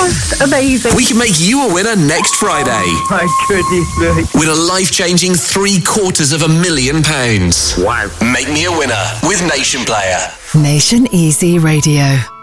just amazing. We can make you a winner next Friday. My goodness me. Win a life-changing £750,000. Wow. Make me a winner with Nation Player. Nation Easy Radio.